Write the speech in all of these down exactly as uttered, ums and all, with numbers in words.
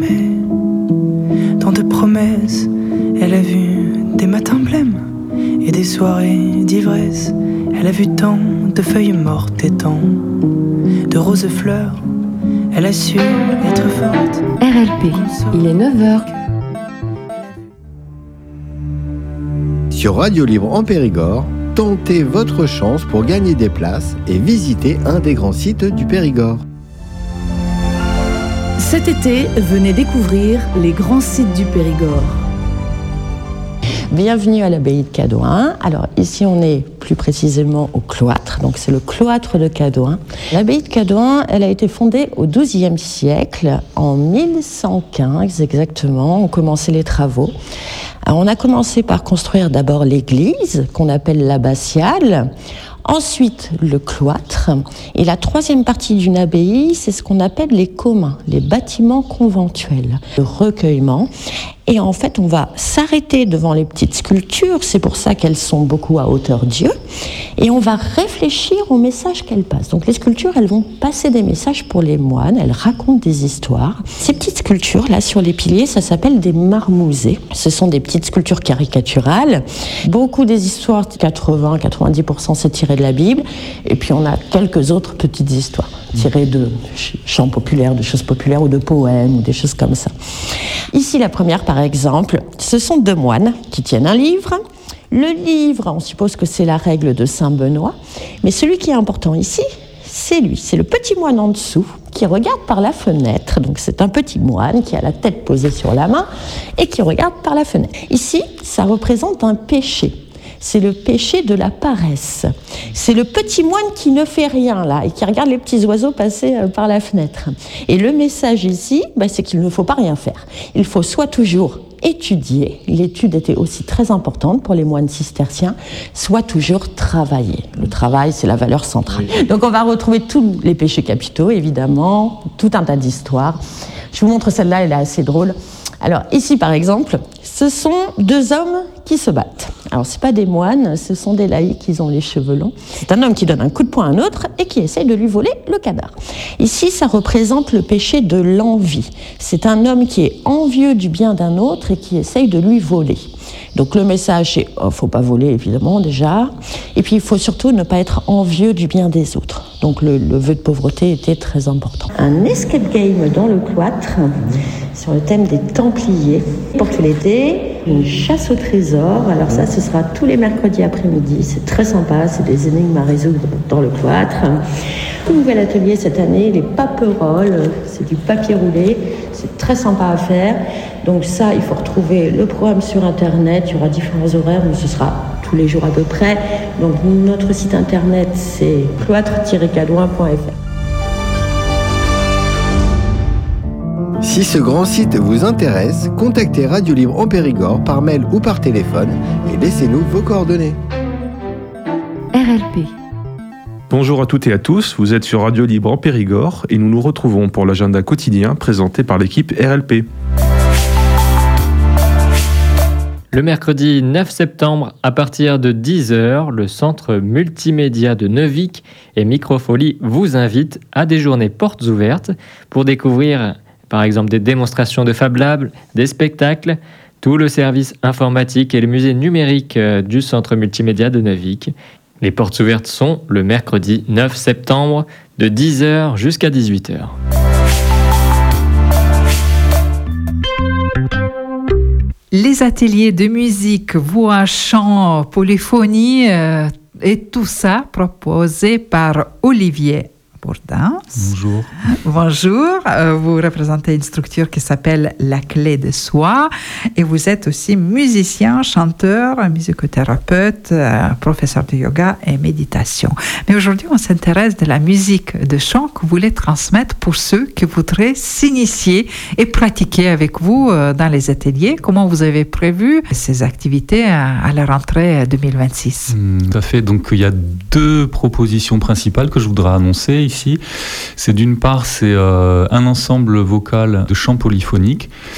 Tant de promesses, elle a vu des matins blêmes et des soirées d'ivresse. Elle a vu tant de feuilles mortes et tant de roses fleurs. Elle a su être forte. R L P, il est neuf heures. Sur Radio Libre en Périgord, tentez votre chance pour gagner des places et visiter un des grands sites du Périgord. Cet été, venez découvrir les grands sites du Périgord. Bienvenue à l'abbaye de Cadouin. Alors ici on est plus précisément au cloître, donc c'est le cloître de Cadouin. L'abbaye de Cadouin, elle a été fondée au douzième siècle, en mille cent quinze exactement, on commençait les travaux. Alors, on a commencé par construire d'abord l'église, qu'on appelle l'abbatiale, ensuite le cloître, et la troisième partie d'une abbaye, c'est ce qu'on appelle les communs, les bâtiments conventuels, le recueillement. Et en fait, on va s'arrêter devant les petites sculptures, c'est pour ça qu'elles sont beaucoup à hauteur Dieu, et on va réfléchir au message qu'elles passent. Donc les sculptures, elles vont passer des messages pour les moines, elles racontent des histoires. Ces petites sculptures, là, sur les piliers, ça s'appelle des marmousets. Ce sont des petites sculptures caricaturales. Beaucoup des histoires, quatre-vingts à quatre-vingt-dix pour cent, c'est tiré de la Bible, et puis on a quelques autres petites histoires tirées de chants populaires, de choses populaires, ou de poèmes, ou des choses comme ça. Ici, la première, par exemple, ce sont deux moines qui tiennent un livre. Le livre, on suppose que c'est la règle de Saint Benoît, mais celui qui est important ici, c'est lui, c'est le petit moine en dessous qui regarde par la fenêtre. Donc c'est un petit moine qui a la tête posée sur la main et qui regarde par la fenêtre. Ici, ça représente un péché. C'est le péché de la paresse. C'est le petit moine qui ne fait rien là et qui regarde les petits oiseaux passer par la fenêtre. Et le message ici, bah, c'est qu'il ne faut pas rien faire. Il faut soit toujours étudier, l'étude était aussi très importante pour les moines cisterciens, soit toujours travailler. Le travail, c'est la valeur centrale. Donc on va retrouver tous les péchés capitaux, évidemment, tout un tas d'histoires. Je vous montre celle-là, elle est assez drôle. Alors ici, par exemple, ce sont deux hommes qui se battent. Alors c'est pas des moines, ce sont des laïcs, ils ont les cheveux longs. C'est un homme qui donne un coup de poing à un autre et qui essaye de lui voler le cadavre. Ici, ça représente le péché de l'envie. C'est un homme qui est envieux du bien d'un autre et qui essaye de lui voler. Donc le message, c'est oh, faut pas voler évidemment déjà, et puis il faut surtout ne pas être envieux du bien des autres. Donc le, le vœu de pauvreté était très important. Un escape game dans le cloître sur le thème des Templiers pour tout l'été, une chasse au trésor. Alors ça, ce sera tous les mercredis après-midi. C'est très sympa, c'est des énigmes à résoudre dans le cloître. Tout nouvel atelier cette année, les paperolles, c'est du papier roulé, c'est très sympa à faire. Donc ça, il faut retrouver le programme sur internet, il y aura différents horaires, mais ce sera tous les jours à peu près. Donc notre site internet, c'est cloître tiret cadouin point f r. Si ce grand site vous intéresse, contactez Radio Libre en Périgord par mail ou par téléphone et laissez-nous vos coordonnées. R L P. Bonjour à toutes et à tous, vous êtes sur Radio Libre en Périgord et nous nous retrouvons pour l'agenda quotidien présenté par l'équipe R L P. Le mercredi neuf septembre, à partir de dix heures, le centre multimédia de Neuvic et Microfolie vous invitent à des journées portes ouvertes pour découvrir par exemple des démonstrations de Fab Lab, des spectacles, tout le service informatique et le musée numérique du centre multimédia de Neuvic. Les portes ouvertes sont le mercredi neuf septembre de dix heures jusqu'à dix-huit heures. Les ateliers de musique, voix, chant, polyphonie euh, et tout ça proposé par Olivier Bourdin. Bonjour. Bonjour. Euh, vous représentez une structure qui s'appelle La Clé de Soi et vous êtes aussi musicien, chanteur, musicothérapeute, euh, professeur de yoga et méditation. Mais aujourd'hui, on s'intéresse de la musique de chant que vous voulez transmettre pour ceux qui voudraient s'initier et pratiquer avec vous euh, dans les ateliers. Comment vous avez prévu ces activités à, à la rentrée deux mille vingt-six? Mmh, tout à fait. Donc, il y a deux propositions principales que je voudrais annoncer ici. C'est d'une part, c'est euh, un ensemble vocal de chant polyphonique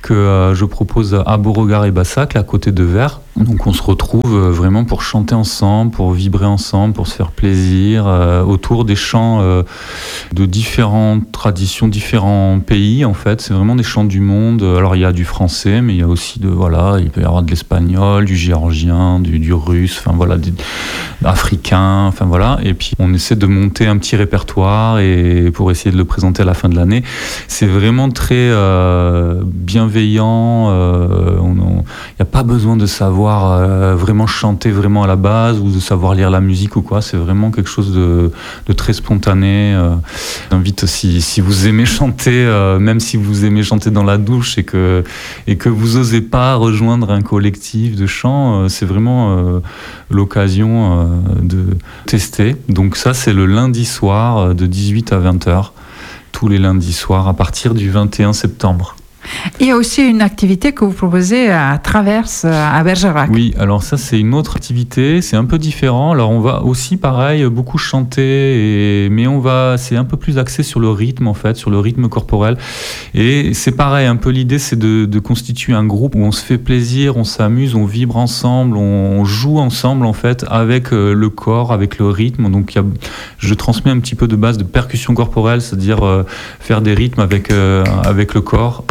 que euh, je propose à Beauregard et Bassac, à côté de Vers. Donc on se retrouve euh, vraiment pour chanter ensemble, pour vibrer ensemble, pour se faire plaisir, euh, autour des chants euh, de différentes traditions, différents pays en fait. C'est vraiment des chants du monde. Alors il y a du français, mais il y a aussi de, voilà, il peut y avoir de l'espagnol, du géorgien, du, du russe, enfin voilà, des africains, enfin voilà. Et puis on essaie de monter un petit répertoire et pour essayer de le présenter à la fin de l'année. C'est vraiment très euh, bienveillant. Euh, on, on, il n'y a pas besoin de savoir euh, vraiment chanter vraiment à la base ou de savoir lire la musique ou quoi. C'est vraiment quelque chose de, de très spontané. Euh, j'invite, si, si vous aimez chanter, euh, même si vous aimez chanter dans la douche et que, et que vous n'osez pas rejoindre un collectif de chant, euh, c'est vraiment euh, l'occasion euh, de tester. Donc ça, c'est le lundi soir de dix-huit à vingt heures, tous les lundis soirs à partir du vingt et un septembre. Il y a aussi une activité que vous proposez à Traverse, à Bergerac. Oui, alors ça c'est une autre activité, c'est un peu différent. Alors on va aussi pareil beaucoup chanter, et... mais on va, c'est un peu plus axé sur le rythme en fait, sur le rythme corporel. Et c'est pareil, un peu l'idée c'est de, de constituer un groupe où on se fait plaisir, on s'amuse, on vibre ensemble, on joue ensemble en fait avec le corps, avec le rythme. Donc il y a, je transmets un petit peu de base de percussion corporelle, c'est-à-dire euh, faire des rythmes avec, euh, avec le corps.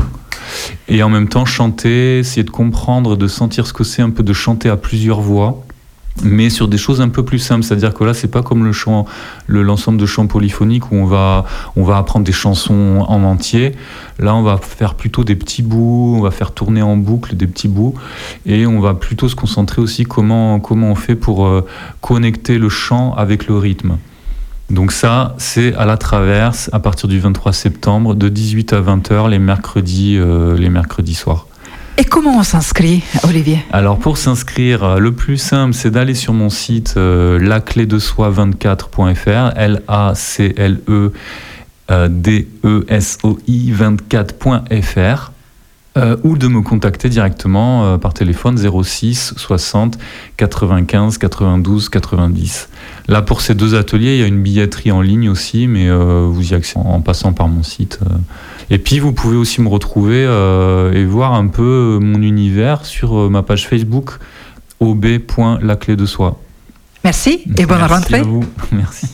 Et en même temps chanter, essayer de comprendre, de sentir ce que c'est un peu de chanter à plusieurs voix, mais sur des choses un peu plus simples. C'est-à-dire que là, c'est pas comme le chant, le, l'ensemble de chants polyphoniques où on va, on va apprendre des chansons en entier. Là, on va faire plutôt des petits bouts, on va faire tourner en boucle des petits bouts, et on va plutôt se concentrer aussi comment, comment on fait pour euh, connecter le chant avec le rythme. Donc ça, c'est à la Traverse à partir du vingt-trois septembre de dix-huit à vingt heures les mercredis, euh, les mercredis soirs. Et comment on s'inscrit, Olivier ? Alors pour s'inscrire, le plus simple, c'est d'aller sur mon site euh, la clé de soi vingt-quatre point f r, L A C L E D E S O I vingt-quatre point f r. Euh, ou de me contacter directement euh, par téléphone zéro six soixante quatre-vingt-quinze quatre-vingt-douze quatre-vingt-dix. Là, pour ces deux ateliers, il y a une billetterie en ligne aussi, mais euh, vous y accédez en passant par mon site. Euh. Et puis, vous pouvez aussi me retrouver euh, et voir un peu mon univers sur euh, ma page Facebook o b point la clé de soi. Merci et bonne Merci rentrée. À vous. Merci.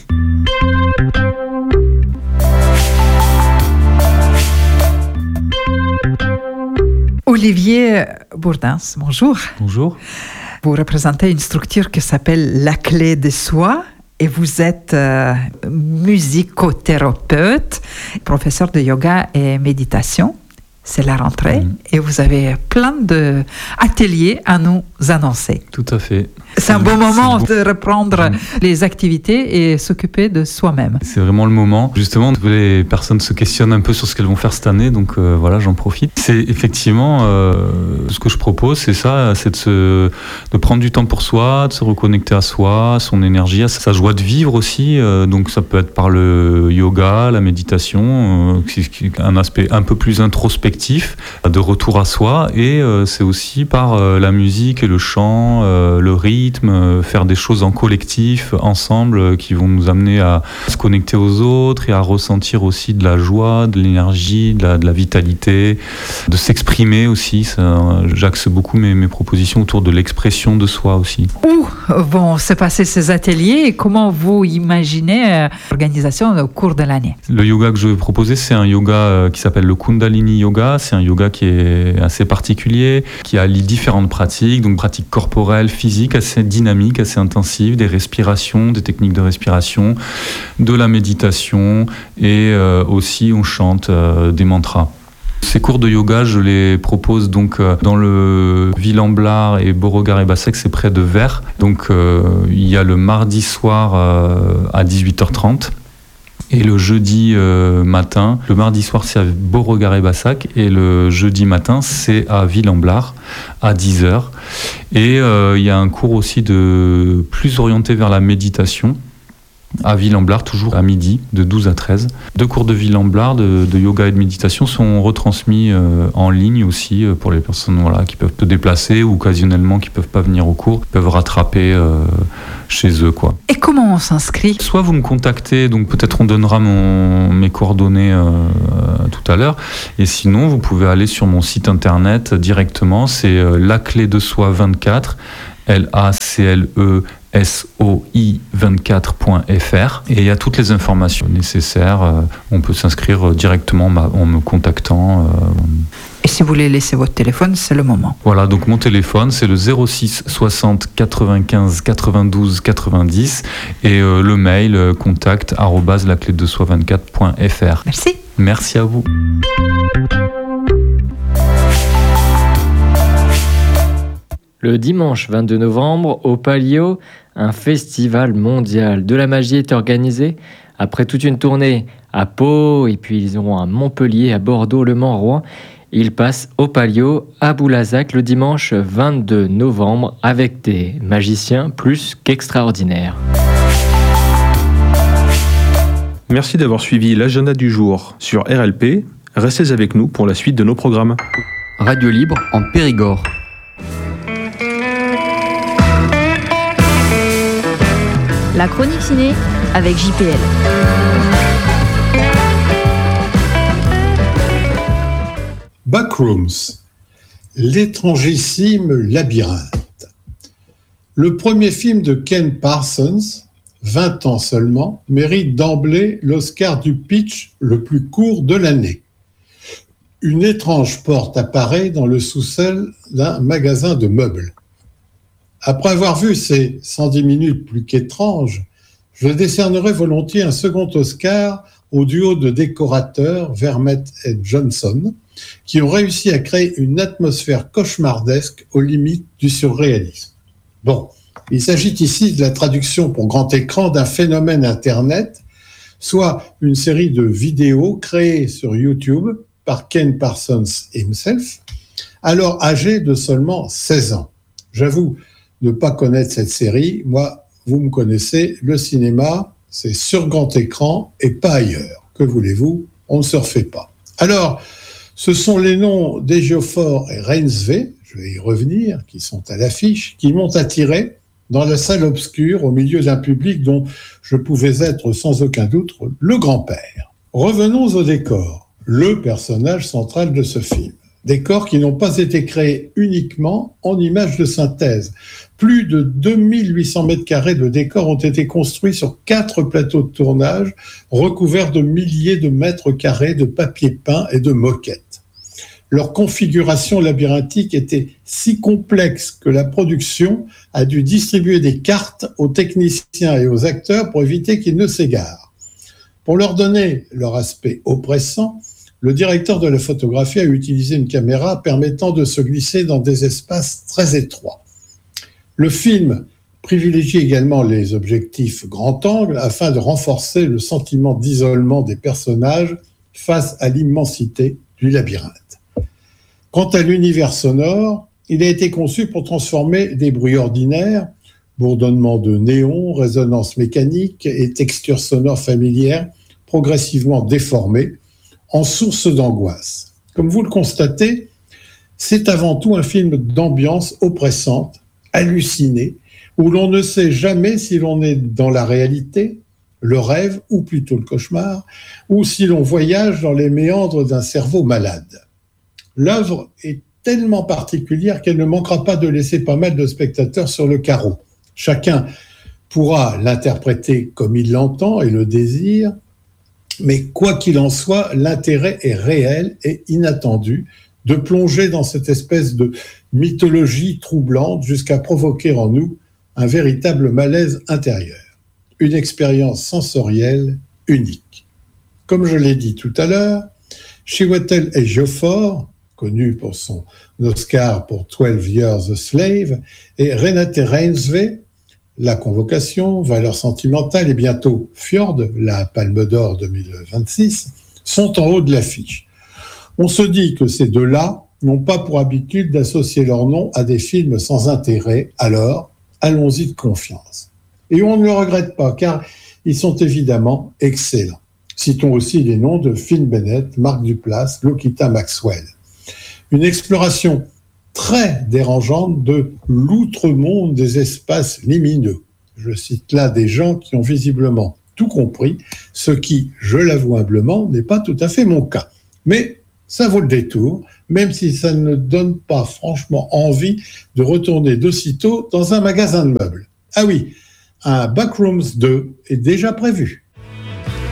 Olivier Bourdins, bonjour. Bonjour. Vous représentez une structure qui s'appelle La Clé de Soi et vous êtes euh, musicothérapeute, professeur de yoga et méditation. C'est la rentrée mmh. et vous avez plein d'ateliers à nous annoncer. Tout à fait. C'est un bon moment bon. de reprendre mmh. les activités et s'occuper de soi-même. C'est vraiment le moment. Justement, les personnes se questionnent un peu sur ce qu'elles vont faire cette année, donc euh, voilà, j'en profite. C'est effectivement euh, ce que je propose, c'est ça, c'est de, se, de prendre du temps pour soi, de se reconnecter à soi, à son énergie, à sa joie de vivre aussi. Euh, donc ça peut être par le yoga, la méditation, euh, un aspect un peu plus introspectif, de retour à soi, et euh, c'est aussi par euh, la musique et le chant, euh, le rythme, euh, faire des choses en collectif, ensemble, euh, qui vont nous amener à se connecter aux autres et à ressentir aussi de la joie, de l'énergie, de la, de la vitalité, de s'exprimer aussi. Ça, j'axe beaucoup mes, mes propositions autour de l'expression de soi aussi. Où vont se passer ces ateliers et comment vous imaginez euh, l'organisation au cours de l'année ? Le yoga que je vais proposer, c'est un yoga euh, qui s'appelle le Kundalini Yoga. C'est un yoga qui est assez particulier, qui allie différentes pratiques, donc pratiques corporelles, physiques, assez dynamiques, assez intensives, des respirations, des techniques de respiration, de la méditation, et euh, aussi on chante euh, des mantras. Ces cours de yoga, je les propose donc euh, dans le Villain-Blard et Beauregard et Bassac, c'est près de Vers. Donc euh, il y a le mardi soir euh, à dix-huit heures trente. Et le jeudi euh, matin, le mardi soir c'est à Beauregard et Bassac, et le jeudi matin c'est à Villain-Blard à dix heures. Et il euh, y a un cours aussi de plus orienté vers la méditation, à Ville-en-Blard, toujours à midi, de douze à treize. Deux cours de Ville-en-Blard de, de yoga et de méditation sont retransmis euh, en ligne aussi euh, pour les personnes voilà, qui peuvent se déplacer ou occasionnellement qui ne peuvent pas venir au cours, peuvent rattraper euh, chez eux, quoi. Et comment on s'inscrit ? Soit vous me contactez, donc peut-être on donnera mon, mes coordonnées euh, euh, tout à l'heure, et sinon vous pouvez aller sur mon site internet directement, c'est euh, la clé de soi vingt-quatre, L A C L E S O I vingt-quatre point F R, et il y a toutes les informations nécessaires. Euh, on peut s'inscrire directement en me contactant. Euh, Et si vous voulez laisser votre téléphone, c'est le moment. Voilà, donc mon téléphone, c'est le zéro six soixante quatre-vingt-quinze quatre-vingt-douze quatre-vingt-dix et euh, le mail euh, contact arobase la clé de soi vingt-quatre point F R. Merci. Merci à vous. Le dimanche vingt-deux novembre, au Palio, un festival mondial de la magie est organisé. Après toute une tournée à Pau, et puis ils auront à Montpellier, à Bordeaux, Le Mans, Rouen. Ils passent au Palio, à Boulazac, le dimanche vingt-deux novembre, avec des magiciens plus qu'extraordinaires. Merci d'avoir suivi l'agenda du jour sur R L P. Restez avec nous pour la suite de nos programmes. Radio Libre en Périgord. La chronique ciné avec J P L. Backrooms, l'étrangissime labyrinthe. Le premier film de Ken Parsons, vingt ans seulement, mérite d'emblée l'Oscar du pitch le plus court de l'année. Une étrange porte apparaît dans le sous-sol d'un magasin de meubles. Après avoir vu ces cent dix minutes plus qu'étranges, je décernerai volontiers un second Oscar au duo de décorateurs Vermette et Johnson, qui ont réussi à créer une atmosphère cauchemardesque aux limites du surréalisme. Bon, il s'agit ici de la traduction pour grand écran d'un phénomène Internet, soit une série de vidéos créées sur YouTube par Ken Parsons himself, alors âgé de seulement seize ans. J'avoue ne pas connaître cette série. Moi, vous me connaissez, le cinéma, c'est sur grand écran et pas ailleurs. Que voulez-vous ? On ne se refait pas. Alors, ce sont les noms d'Ejiofor et Rainsve, je vais y revenir, qui sont à l'affiche, qui m'ont attiré dans la salle obscure au milieu d'un public dont je pouvais être sans aucun doute le grand-père. Revenons au décor, le personnage central de ce film. Décors qui n'ont pas été créés uniquement en images de synthèse. Plus de deux mille huit cents mètres carrés de décors ont été construits sur quatre plateaux de tournage, recouverts de milliers de mètres carrés de papier peint et de moquettes. Leur configuration labyrinthique était si complexe que la production a dû distribuer des cartes aux techniciens et aux acteurs pour éviter qu'ils ne s'égarent. Pour leur donner leur aspect oppressant, le directeur de la photographie a utilisé une caméra permettant de se glisser dans des espaces très étroits. Le film privilégie également les objectifs grand angle afin de renforcer le sentiment d'isolement des personnages face à l'immensité du labyrinthe. Quant à l'univers sonore, il a été conçu pour transformer des bruits ordinaires, bourdonnement de néons, résonances mécaniques et textures sonores familières progressivement déformées, en source d'angoisse. Comme vous le constatez, c'est avant tout un film d'ambiance oppressante, hallucinée, où l'on ne sait jamais si l'on est dans la réalité, le rêve, ou plutôt le cauchemar, ou si l'on voyage dans les méandres d'un cerveau malade. L'œuvre est tellement particulière qu'elle ne manquera pas de laisser pas mal de spectateurs sur le carreau. Chacun pourra l'interpréter comme il l'entend et le désire, mais quoi qu'il en soit, l'intérêt est réel et inattendu de plonger dans cette espèce de mythologie troublante jusqu'à provoquer en nous un véritable malaise intérieur. Une expérience sensorielle unique. Comme je l'ai dit tout à l'heure, Chiwetel Ejiofor, connu pour son Oscar pour twelve years a Slave, et Renate Reinsve, La Convocation, Valeurs sentimentales et bientôt Fjord, la Palme d'Or deux mille vingt-six, sont en haut de l'affiche. On se dit que ces deux-là n'ont pas pour habitude d'associer leur nom à des films sans intérêt, alors allons-y de confiance. Et on ne le regrette pas, car Ils sont évidemment excellents. Citons aussi les noms de Finn Bennett, Mark Duplass, Lokita Maxwell. Une exploration très dérangeante de l'outre-monde des espaces limineux. Je cite là des gens qui ont visiblement tout compris, ce qui, je l'avoue humblement, n'est pas tout à fait mon cas. Mais ça vaut le détour, même si ça ne donne pas franchement envie de retourner d'aussitôt dans un magasin de meubles. Ah oui, un Backrooms deux est déjà prévu.